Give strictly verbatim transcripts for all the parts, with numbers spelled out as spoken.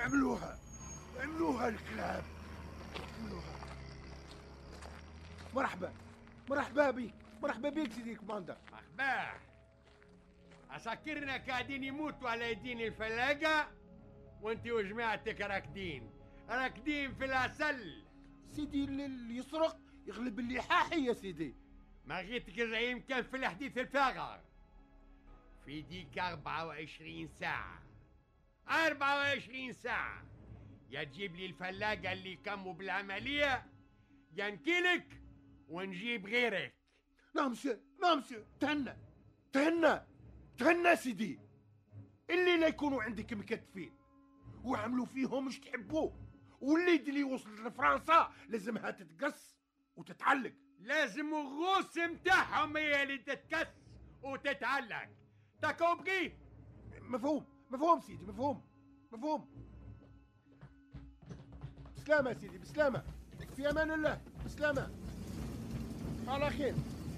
عملوها عملوها الكلاب عملوها. مرحبا مرحبا بيك مرحبا بيك سيدي الكوماندر. مرحبا. أسكرنا قاعدين يموتوا على يدين الفلاقة وانت وجماعتك راكدين راكدين في العسل. سيدي اللي يسرق يغلب اللحاحي يا سيدي. ما غيتك الزعيم كان في الحديث الفاغر في ديك أربعة وعشرين ساعة أربعة وعشرين ساعة يا تجيب لي الفلاقة اللي قاموا بالعملية يا نكيلك ونجيب غيرك. نعم سي نعم سي تهنى تهنى تهنى سيدي. اللي لا يكونوا عندك مكتفين وعملوا فيهم مش تحبوه، واللي اللي وصلت لفرنسا لازمها تتقص وتتعلق. لازم الغوص متاعهم هي اللي تتكس وتتعلق. تاكو بقي. مفهوم مفهوم سيدي مفهوم مفهوم. بسلامة سيدي بسلامة. في امان الله بسلامة على خير.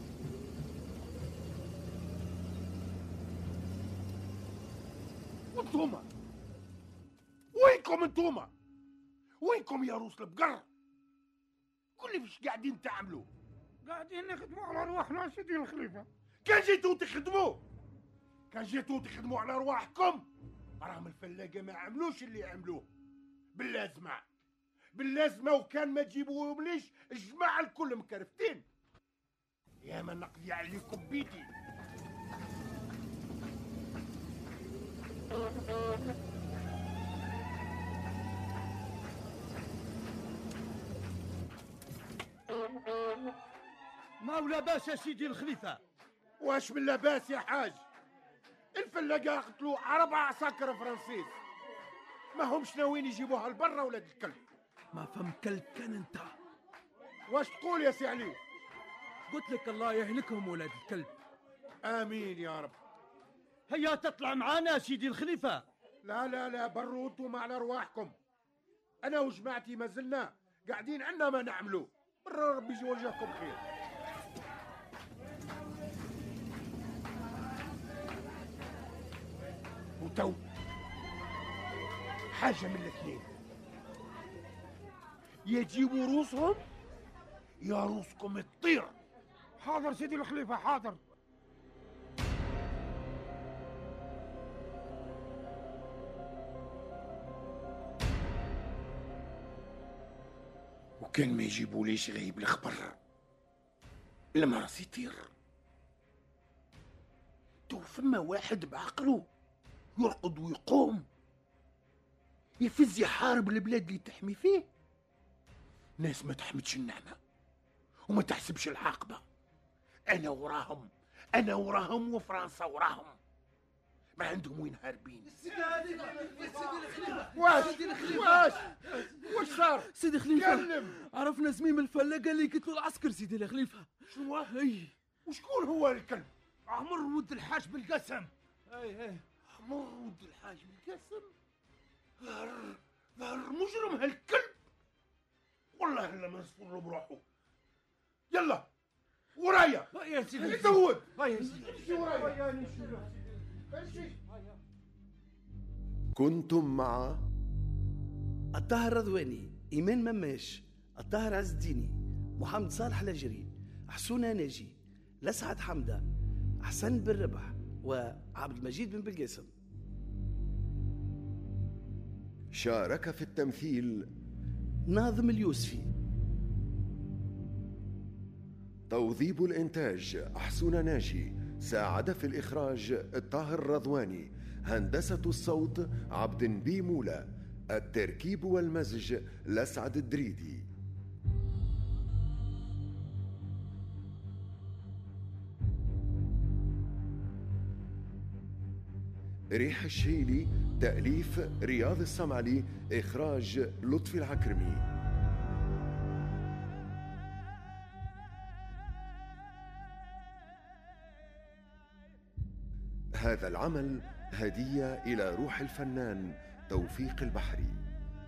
وانتوما وينكم انتوما وينكم يا روس البقر؟ كل فيش قاعدين تعملوا؟ قاعدين نخدموا على ارواحنا سيدي الخليفه. كان جيتوا تخدموا كان جيتوا تخدموا على ارواحكم. راهم الفلاقه ما عملوش اللي عملوه باللازمه باللازمه، وكان ما تجيبوهم ليش الجماعه الكل مكرفتين. يا ما نقضي عليكم بيدي. ما ولا باس يا سيدي الخليفه. واش من لاباس يا حاج؟ الفلاقه قتلوا أربع عساكر فرنسيس، ما همش ناويين يجيبوها لبرا ولاد الكلب. ما فهم كلب كان انت. واش تقول يا سي علي؟ قلت لك الله يهلكهم ولاد الكلب. امين يا رب. هيا تطلع معانا يا سيدي الخليفه. لا لا لا بروا انتم على ارواحكم. انا وجماعتي ما زلنا قاعدين عنا ما نعملوا. برا ربي يجي وجهكم خير. وتو حاجه من الاثنين، يا تجيبوا روسهم يا روسكم تطير. حاضر سيدي الخليفه حاضر. وكان ما يجيبوا ليش غايب الخبر لما راس يطير. تو فما واحد بعقله يرقد ويقوم يفز يحارب البلاد اللي تحمي فيه. ناس ما تحمدش النعمة وما تحسبش العاقبة. أنا وراهم أنا وراهم وفرنسا وراهم، ما عندهم وين هاربين. واش واش واش صار سيدي خليفه؟ كلم. عرفنا زميم الفلاقه اللي قتلوا العسكر سيدي الخليفه. شنو؟ اي وشكون هو الكلب؟ عمر ود الحاج بالقسم. اي اي عمر ود الحاج بالقسم. ظهر ظهر مجرم هالكلب. والله الا ما نصفر له بروحه. يلا ورايا يا سيدي زود. هيا سيدي امشي ورايا امشي. كنتم مع الطاهر الرضواني، إيمان مماش، الطاهر عز الديني، محمد صالح الأجري، حسونة ناجي، لسعد حمدة، حسن بن ربح، وعبد المجيد بن بالقاسم. شارك في التمثيل ناظم اليوسفي. توظيب الإنتاج حسون ناجي. ساعد في الإخراج الطاهر الرضواني. هندسة الصوت عبد بي مولا. التركيب والمزج لسعد الدريدي. ريح الشيلي. تأليف رياض السمعلي. إخراج لطفي العكرمي. هذا العمل هدية إلى روح الفنان توفيق البحري.